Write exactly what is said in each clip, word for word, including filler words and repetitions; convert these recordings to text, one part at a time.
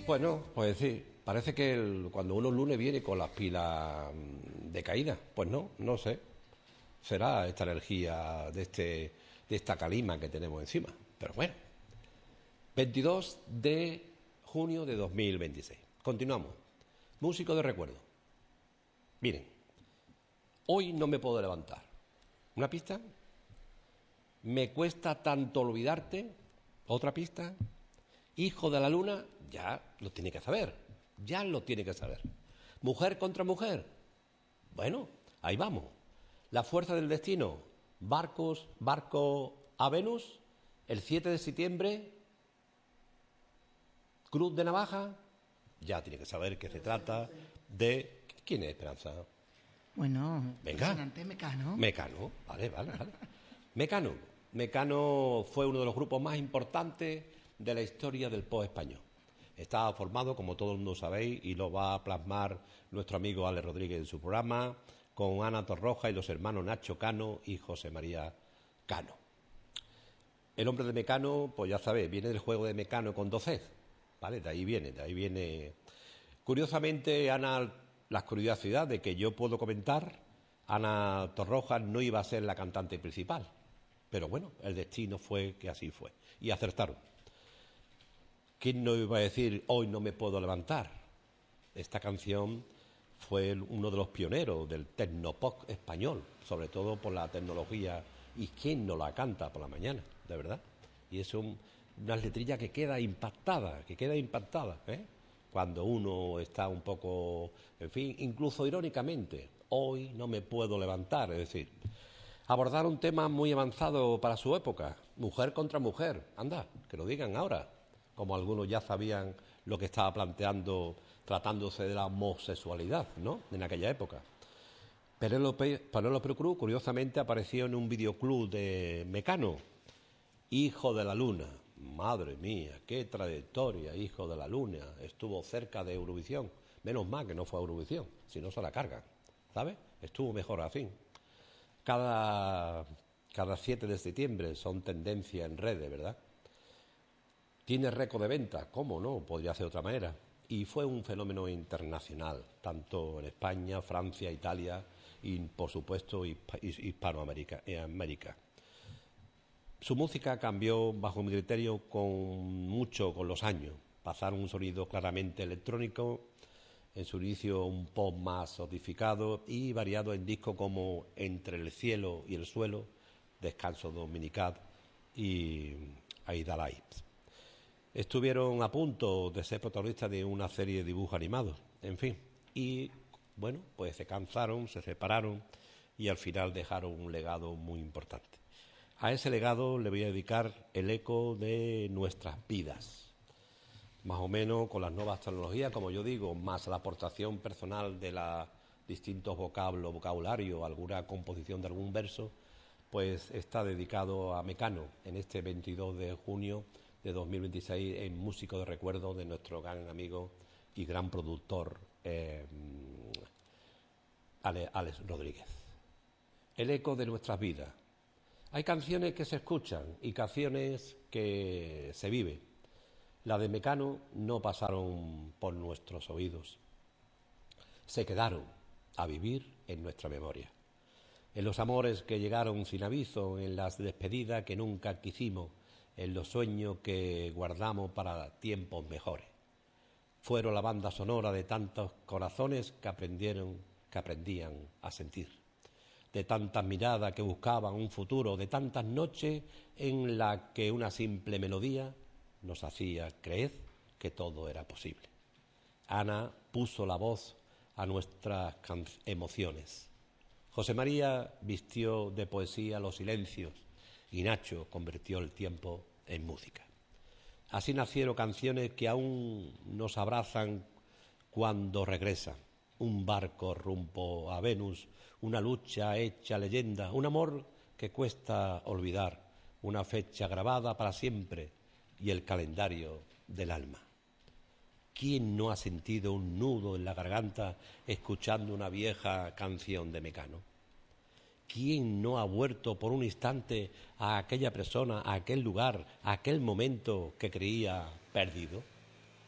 Bueno, pues sí, parece que el- cuando uno el lunes viene con las pilas mm, decaídas, pues no, no sé. Será esta energía de este de esta calima que tenemos encima. Pero bueno, veintidós de junio de dos mil veintiséis. Continuamos. Músico de recuerdo. Miren, hoy no me puedo levantar. ¿Una pista? Me cuesta tanto olvidarte. ¿Otra pista? Hijo de la luna, ya lo tiene que saber. Ya lo tiene que saber. Mujer contra mujer. Bueno, ahí vamos. La fuerza del destino. Barcos, barco a Venus. El siete de septiembre. Cruz de navaja. Ya tiene que saber que se trata de... ¿Quién es Esperanza? Bueno, Venga. impresionante, Mecano. Mecano, vale, vale, vale. Mecano. Mecano fue uno de los grupos más importantes de la historia del pop español. Estaba formado, como todo el mundo sabéis, y lo va a plasmar nuestro amigo Ale Rodríguez en su programa, con Ana Torroja y los hermanos Nacho Cano y José María Cano. El hombre de Mecano, pues ya sabéis, viene del juego de Mecano con dos Cs, ¿vale? De ahí viene, de ahí viene. Curiosamente, Ana, la curiosidad de que yo puedo comentar, Ana Torroja no iba a ser la cantante principal, pero bueno, el destino fue que así fue, y acertaron. ¿Quién no iba a decir hoy no me puedo levantar? Esta canción fue uno de los pioneros del tecnopop español, sobre todo por la tecnología. ¿Y quién no la canta por la mañana, de verdad? Y es un, una letrilla que queda impactada, que queda impactada, ¿eh? Cuando uno está un poco, en fin, incluso irónicamente, hoy no me puedo levantar, es decir, abordar un tema muy avanzado para su época, mujer contra mujer, anda, que lo digan ahora, como algunos ya sabían lo que estaba planteando tratándose de la homosexualidad, ¿no?, en aquella época. Penélope, Penélope Cruz, curiosamente, apareció en un videoclub de Mecano, Hijo de la Luna. Madre mía, qué trayectoria, Hijo de la Luna. Estuvo cerca de Eurovisión. Menos mal que no fue a Eurovisión, si no se la cargan, ¿sabes? Estuvo mejor así. Cada, cada siete de septiembre son tendencia en redes, ¿verdad? Tiene récord de venta, ¿cómo no? Podría ser de otra manera. Y fue un fenómeno internacional, tanto en España, Francia, Italia y, por supuesto, Hispanoamérica. Eh, América. Su música cambió, bajo mi criterio, con mucho con los años. Pasaron un sonido claramente electrónico, en su inicio un pop más sofisticado y variado en discos como Entre el cielo y el suelo, Descanso dominical y Aida Lights. Estuvieron a punto de ser protagonistas de una serie de dibujos animados, en fin. Y, bueno, pues se cansaron, se separaron y al final dejaron un legado muy importante. A ese legado le voy a dedicar el eco de nuestras vidas. Más o menos con las nuevas tecnologías, como yo digo, más la aportación personal de los distintos vocablos, vocabulario, alguna composición de algún verso, pues está dedicado a Mecano en este veintidós de junio de dos mil veintiséis en Músico de Recuerdo de nuestro gran amigo y gran productor eh, Alex Rodríguez. El eco de nuestras vidas. Hay canciones que se escuchan y canciones que se viven. Las de Mecano no pasaron por nuestros oídos. Se quedaron a vivir en nuestra memoria. En los amores que llegaron sin aviso, en las despedidas que nunca quisimos, en los sueños que guardamos para tiempos mejores. Fueron la banda sonora de tantos corazones que aprendieron, que aprendían a sentir. De tantas miradas que buscaban un futuro, de tantas noches en las que una simple melodía nos hacía creer que todo era posible. Ana puso la voz a nuestras emociones. José María vistió de poesía los silencios y Nacho convirtió el tiempo en música. Así nacieron canciones que aún nos abrazan cuando regresan. Un barco rumbo a Venus, una lucha hecha leyenda, un amor que cuesta olvidar, una fecha grabada para siempre y el calendario del alma. ¿Quién no ha sentido un nudo en la garganta escuchando una vieja canción de Mecano? ¿Quién no ha vuelto por un instante a aquella persona, a aquel lugar, a aquel momento que creía perdido?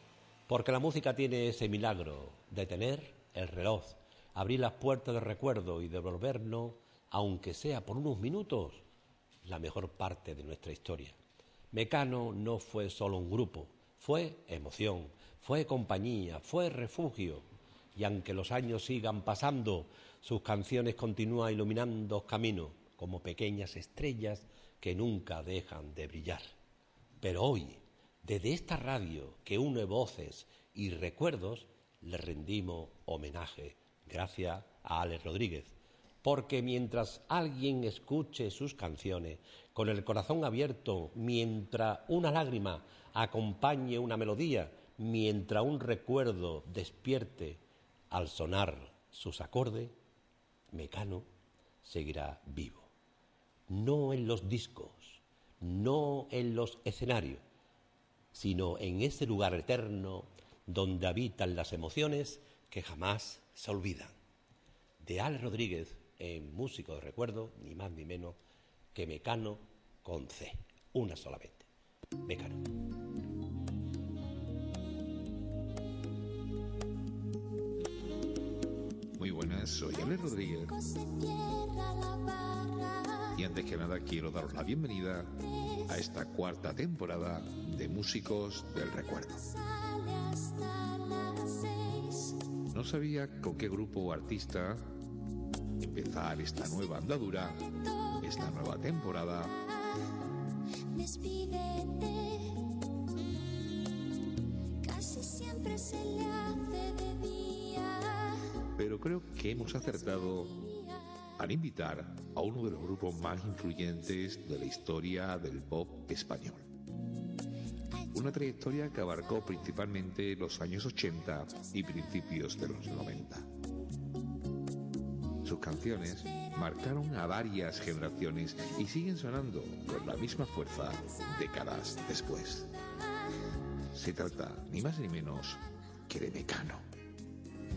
Porque la música tiene ese milagro de tener el reloj, abrir las puertas del recuerdo y devolvernos, aunque sea por unos minutos, la mejor parte de nuestra historia. Mecano no fue solo un grupo, fue emoción, fue compañía, fue refugio. Y aunque los años sigan pasando, sus canciones continúan iluminando caminos como pequeñas estrellas que nunca dejan de brillar. Pero hoy, desde esta radio que une voces y recuerdos, le rendimos homenaje gracias a Alex Rodríguez. Porque mientras alguien escuche sus canciones con el corazón abierto, mientras una lágrima acompañe una melodía, mientras un recuerdo despierte al sonar sus acordes, Mecano seguirá vivo. No en los discos, no en los escenarios, sino en ese lugar eterno donde habitan las emociones que jamás se olvidan. De Alex Rodríguez, en Músico de Recuerdo, ni más ni menos que Mecano con C, una solamente. Mecano. Muy buenas, soy Alex Rodríguez. Y antes que nada quiero daros la bienvenida a esta cuarta temporada de Músicos del Recuerdo. No sabía con qué grupo o artista empezar esta nueva andadura, esta nueva temporada. Casi siempre se le hace de día. Pero creo que hemos acertado al invitar a uno de los grupos más influyentes de la historia del pop español. Una trayectoria que abarcó principalmente los años ochenta y principios de los noventa. Sus canciones marcaron a varias generaciones y siguen sonando con la misma fuerza décadas después. Se trata ni más ni menos que de Mecano.